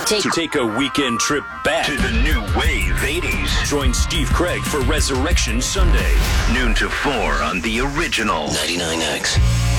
Take a weekend trip back to the new wave 80s. Join Steve Craig for Resurrection Sunday. Noon to 4 on the original 99X.